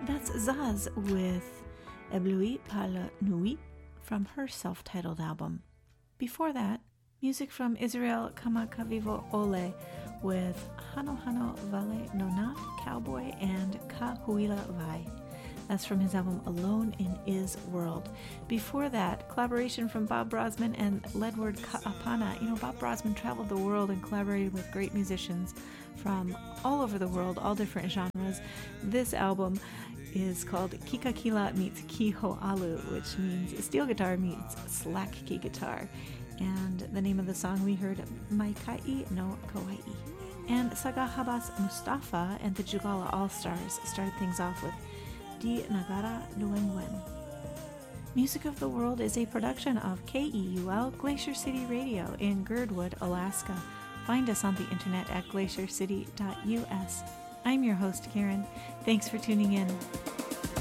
That's Zaz with Ebloui par la nuit from her self-titled album. Before that, music from Israel Kamakavivo Ole with Hano Hano Vale Nona Cowboy and Ka Huila Vai. That's from his album Alone in Is World. Before that, collaboration from Bob Brosman and Ledward Ka'apana. You know, Bob Brosman traveled the world and collaborated with great musicians from all over the world, all different genres. This album is called Kikakila meets Kiho'alu, which means steel guitar meets slack key guitar. And the name of the song we heard, Maikai no Kawaii. And Saga Habas Mustafa and the Jugala All-Stars started things off with Di Nagara Nuengwen. Music of the World is a production of KEUL Glacier City Radio in Girdwood, Alaska. Find us on the internet at glaciercity.us. I'm your host, Karen. Thanks for tuning in.